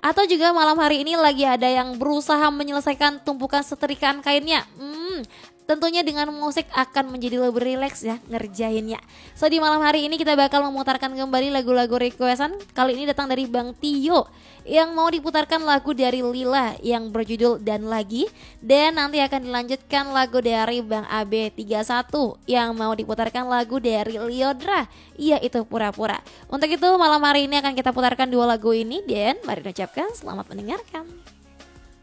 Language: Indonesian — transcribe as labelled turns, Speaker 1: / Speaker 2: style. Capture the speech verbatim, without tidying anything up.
Speaker 1: Atau juga malam hari ini lagi ada yang berusaha menyelesaikan tumpukan setrikaan kainnya. Hmm, tentunya dengan musik akan menjadi lebih rileks ya ngerjainnya. So di malam hari ini kita bakal memutarkan kembali lagu-lagu requestan. Kali ini datang dari Bang Tio yang mau diputarkan lagu dari Lila yang berjudul Dan Lagi. Dan nanti akan dilanjutkan lagu dari Bang A B tiga satu yang mau diputarkan lagu dari Liodra, yaitu Pura-Pura. Untuk itu malam hari ini akan kita putarkan dua lagu ini dan mari ucapkan selamat mendengarkan.